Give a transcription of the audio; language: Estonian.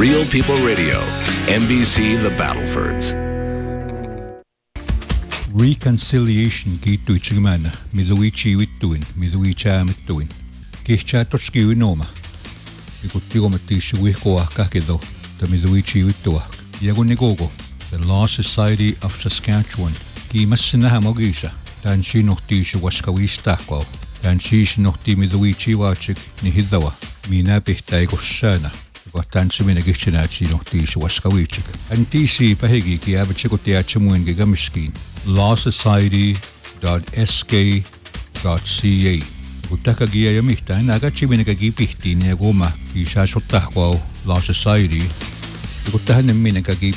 Real People Radio, NBC The Battlefords. Reconciliation kiittuitsigimana miduichiivittuin miduichaamittuin kihchaattoskiuinooma ikuttigomattiissuguihkoahkahkedo tamiduichiivittuah yagunnikoko the Law Society of Saskatchewan kiimassinahamogisa taansiinortiissuwaskaviistahquau taansiisnortimiduichiivaachik nihiddawa miinapihtaikossaana taansimina kihtsinaatsiinortiissuwaskaviichik antiisi pahigi kiabatsikutiaatsamuin kigamiskiin lawsociety.sk.ca kutakagia yamihta nagachimina kagipihtiin ya goma kisasottahquau Law Society kutahanemina